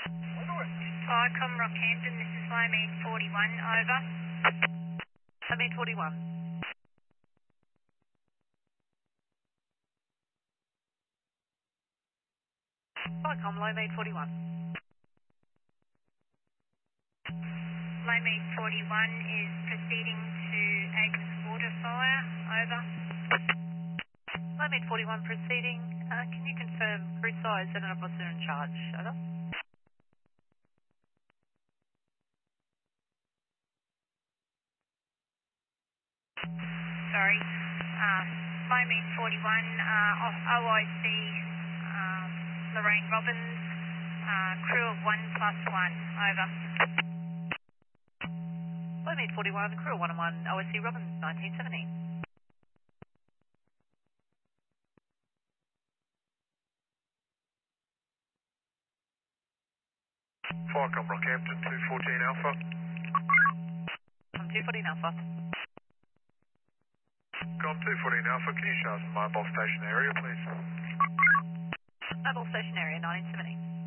Icom Rockhampton, this is Lomede 41, over. Lomede 41. Icom, Lomede 41. Lomede 41 is proceeding to Agnes Water Fire, over. Lomede 41 proceeding. Can you confirm crew size and an officer in charge? Over. Sorry. Lomede 41, OIC, Lorraine Robbins, crew of 1+1, over. Lomede 41, crew 101, OSC Robbins, 1970. Icom Rockhampton 214 Alpha. I'm 214 Alpha. Com 214 Alpha, can you show us the mobile station area, please? Mobile station area, 1970.